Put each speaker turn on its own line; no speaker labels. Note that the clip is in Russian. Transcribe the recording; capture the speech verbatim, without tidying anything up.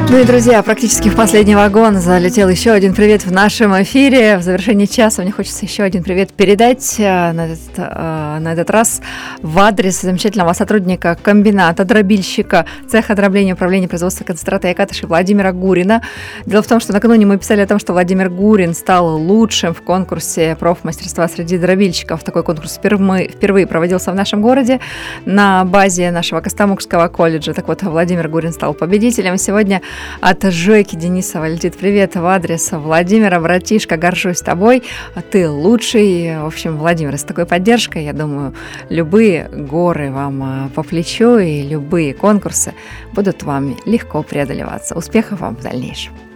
Ну и, друзья, практически в последний вагон залетел еще один привет в нашем эфире. В завершении часа мне хочется еще один привет передать, на этот, на этот раз в адрес замечательного сотрудника комбината, дробильщика, цеха дробления, управления производства концентрата Якатыши Владимира Гурина. Дело в том, что накануне мы писали о том, что Владимир Гурин стал лучшим в конкурсе профмастерства среди дробильщиков. Такой конкурс впервые, впервые проводился в нашем городе на базе нашего Костомукского колледжа. Так вот, Владимир Гурин стал победителем. Сегодня от Жойки Денисова летит привет в адрес Владимира. Братишка, горжусь тобой, ты лучший. В общем, Владимир, с такой поддержкой, я думаю, любые горы вам по плечу и любые конкурсы будут вам легко преодолеваться. Успехов вам в дальнейшем.